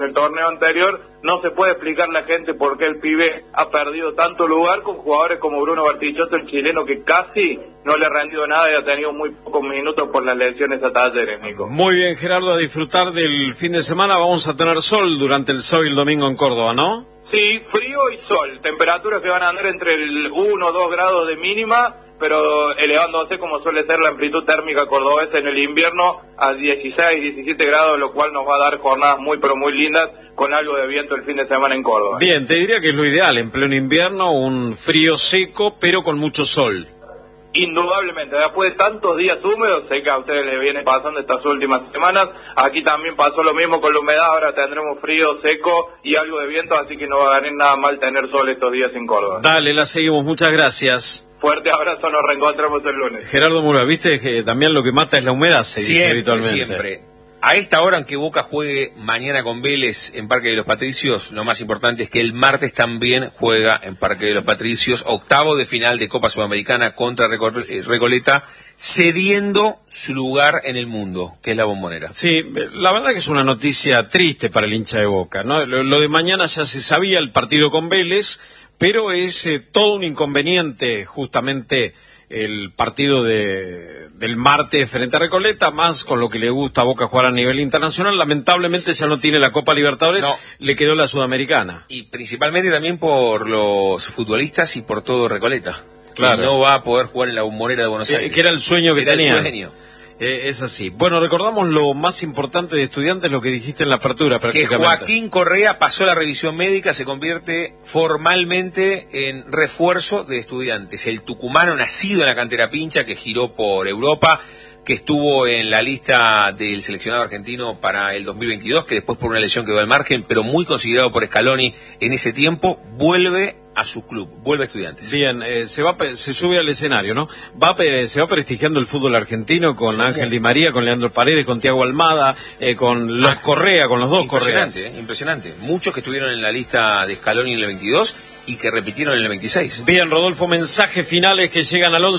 el torneo anterior, no se puede explicar a la gente por qué el pibe ha perdido tanto lugar con jugadores como Bruno Bartichotto, el chileno, que casi no le ha rendido nada y ha tenido muy pocos minutos por las lesiones a Talleres, Nico. Muy bien, Gerardo, a disfrutar del fin de semana. Vamos a tener sol durante el sábado y el domingo en Córdoba, ¿no? Sí, frío y sol, temperaturas que van a andar entre el 1 o 2 grados de mínima, pero elevándose como suele ser la amplitud térmica cordobesa en el invierno a 16, 17 grados, lo cual nos va a dar jornadas muy pero muy lindas con algo de viento el fin de semana en Córdoba. Bien, te diría que es lo ideal, en pleno invierno, un frío seco pero con mucho sol. Indudablemente, después de tantos días húmedos, sé que a ustedes les viene pasando estas últimas semanas, aquí también pasó lo mismo con la humedad, ahora tendremos frío, seco y algo de viento, así que no va a venir nada mal tener sol estos días en Córdoba. Dale, la seguimos, muchas gracias. Fuerte abrazo, nos reencontramos el lunes. Gerardo Mura, viste que también lo que mata es la humedad, se dice habitualmente. Siempre. A esta hora, aunque Boca juegue mañana con Vélez en Parque de los Patricios, lo más importante es que el martes también juega en Parque de los Patricios, octavo de final de Copa Sudamericana contra Recoleta, cediendo su lugar en el mundo, que es la Bombonera. Sí, la verdad que es una noticia triste para el hincha de Boca, ¿no? Lo de mañana ya se sabía, el partido con Vélez, pero es todo un inconveniente justamente el partido del martes frente a Recoleta, más con lo que le gusta a Boca jugar a nivel internacional. Lamentablemente ya no tiene la Copa Libertadores, no. Le quedó la Sudamericana. Y principalmente también por los futbolistas y por todo Recoleta. Claro. Que no va a poder jugar en la Bombonera de Buenos Aires. Que era el sueño que tenía. El sueño. Es así. Bueno, recordamos lo más importante de Estudiantes, lo que dijiste en la apertura prácticamente. Que Joaquín Correa pasó la revisión médica, se convierte formalmente en refuerzo de Estudiantes. El tucumano nacido en la cantera pincha, que giró por Europa, que estuvo en la lista del seleccionado argentino para el 2022, que después por una lesión quedó al margen, pero muy considerado por Scaloni en ese tiempo, vuelve a su club, vuelve a Estudiantes. Bien, se sube al escenario, ¿no? Se va prestigiando el fútbol argentino con sí, Ángel Di María, con Leandro Paredes, con Thiago Almada, con los Correa, con los dos Correa. Impresionante. Muchos que estuvieron en la lista de Scaloni en el 22 y que repitieron en el 26. Bien, Rodolfo, mensajes finales que llegan al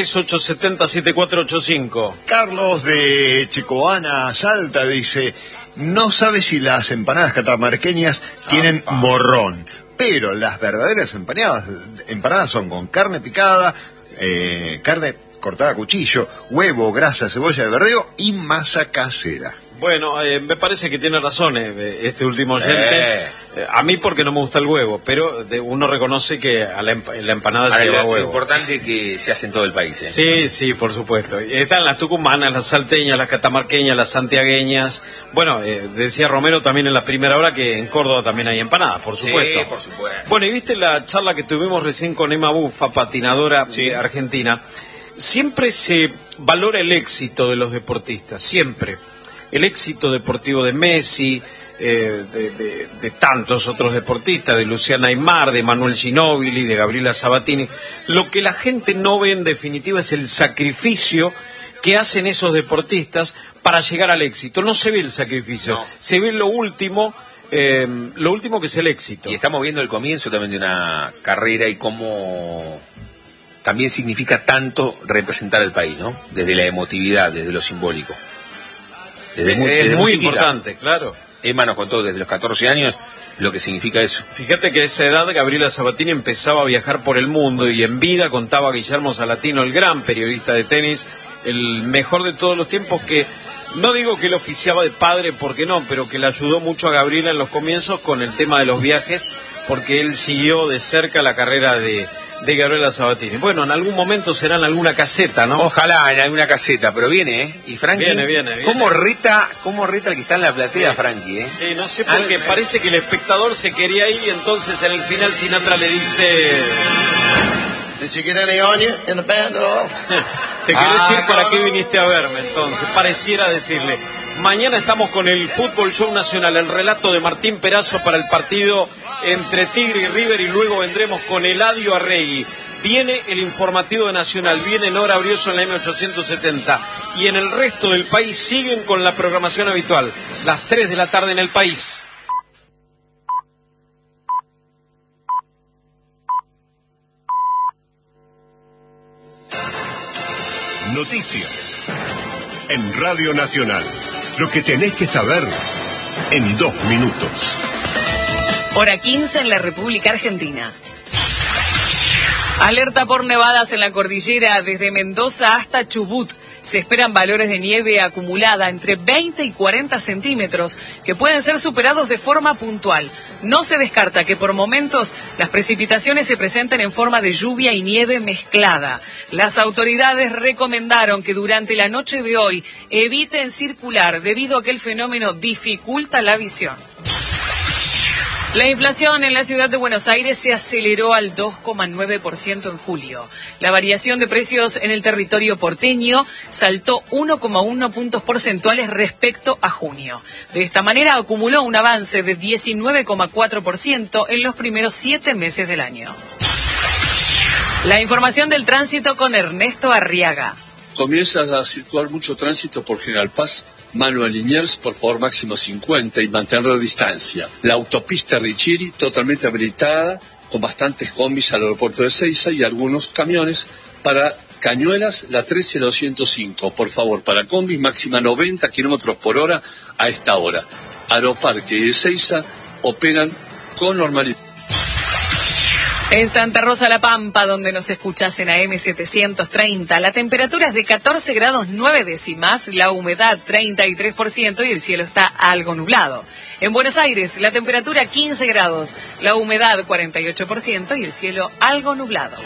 11-3870-7485. Carlos de Chicoana, Salta, dice: no sabe si las empanadas catamarqueñas tienen morrón, pero las verdaderas empanadas son con carne picada, carne cortada a cuchillo, huevo, grasa, cebolla de verdeo y masa casera. Bueno, me parece que tiene razón este último oyente. A mí porque no me gusta el huevo, pero uno reconoce que a la empanada lleva huevo. Lo importante es que se hace en todo el país. Sí, por supuesto. Están las tucumanas, las salteñas, las catamarqueñas, las santiagueñas. Bueno, decía Romero también en la primera hora que en Córdoba también hay empanadas, por supuesto. Sí, por supuesto. Bueno, y viste la charla que tuvimos recién con Emma Bufa, patinadora argentina. Siempre se valora el éxito de los deportistas, siempre. El éxito deportivo de Messi, de tantos otros deportistas, de Luciana Aymar, de Manuel Ginóbili, de Gabriela Sabatini. Lo que la gente no ve en definitiva es el sacrificio que hacen esos deportistas para llegar al éxito. No se ve el sacrificio, no. Se ve lo último que es el éxito. Y estamos viendo el comienzo también de una carrera y cómo también significa tanto representar al país, ¿no? Desde la emotividad, desde lo simbólico. Es muy importante, claro. Emma nos contó desde los 14 años lo que significa eso. Fíjate que a esa edad Gabriela Sabatini empezaba a viajar por el mundo y en vida contaba a Guillermo Salatino, el gran periodista de tenis, el mejor de todos los tiempos, que no digo que él oficiaba de padre, porque no, pero que le ayudó mucho a Gabriela en los comienzos con el tema de los viajes, porque él siguió de cerca la carrera de Gabriela Sabatini. Bueno, en algún momento será en alguna caseta, ¿no? Ojalá en alguna caseta, pero viene, ¿eh? Y Frankie, viene. ¿Cómo reta el que está en la platea, Frankie, eh? Sí, no sé por qué, parece que el espectador se quería ir y entonces en el final Sinatra le dice... Did you get any on you in the band at all? Te quiero decir para qué viniste a verme, entonces. Pareciera decirle. Mañana estamos con el Fútbol Show Nacional, el relato de Martín Perazo para el partido entre Tigre y River, y luego vendremos con Eladio Arregui. Viene el informativo de Nacional, viene Nora Brioso en la M870, y en el resto del país siguen con la programación habitual, las 3 de la tarde en el país. Noticias en Radio Nacional. Lo que tenés que saber en 2 minutos. Hora 15 en la República Argentina. Alerta por nevadas en la cordillera desde Mendoza hasta Chubut. Se esperan valores de nieve acumulada entre 20 y 40 centímetros que pueden ser superados de forma puntual. No se descarta que por momentos las precipitaciones se presenten en forma de lluvia y nieve mezclada. Las autoridades recomendaron que durante la noche de hoy eviten circular debido a que el fenómeno dificulta la visión. La inflación en la ciudad de Buenos Aires se aceleró al 2,9% en julio. La variación de precios en el territorio porteño saltó 1,1 puntos porcentuales respecto a junio. De esta manera acumuló un avance de 19,4% en los primeros 7 meses del año. La información del tránsito con Ernesto Arriaga. Comienza a circular mucho tránsito por General Paz, Manuel Liniers, por favor máximo 50 y mantener distancia. La autopista Richiri totalmente habilitada, con bastantes combis al aeropuerto de Ezeiza y algunos camiones para Cañuelas, la 13205. Por favor, para combis máxima 90 kilómetros por hora a esta hora. Aeroparque y Ezeiza operan con normalidad. En Santa Rosa La Pampa, donde nos escuchás en AM 730, la temperatura es de 14 grados 9 décimas, la humedad 33% y el cielo está algo nublado. En Buenos Aires, la temperatura 15 grados, la humedad 48% y el cielo algo nublado.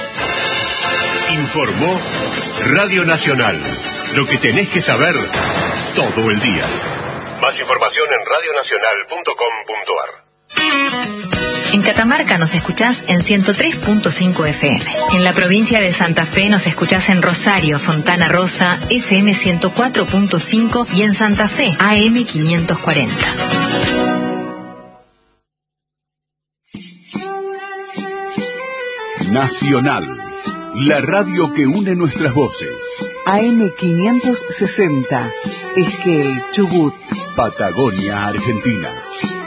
Informó Radio Nacional. Lo que tenés que saber todo el día. Más información en radionacional.com.ar. En Catamarca nos escuchás en 103.5 FM. En la provincia de Santa Fe nos escuchás en Rosario, Fontana Rosa, FM 104.5 y en Santa Fe, AM 540. Nacional, la radio que une nuestras voces. AM 560, Esquel, Chubut, Patagonia, Argentina.